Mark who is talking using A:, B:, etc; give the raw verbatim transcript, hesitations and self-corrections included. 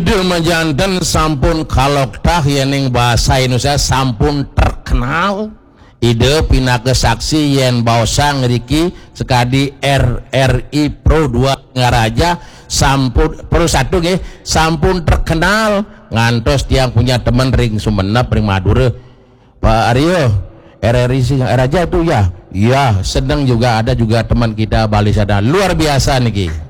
A: ide majanten sampun kaloktah yening bahasa Indonesia sampun terkenal ide pinake saksi yen baosa ngeriki sekadi R R I Pro dua ngaraja sampun Pro satu nggih sampun terkenal ngantos tiang punya teman ring Sumenep ring Madura Pak Aryo R R I sih raja itu ya iya sedang juga ada juga teman kita Bali sana luar biasa niki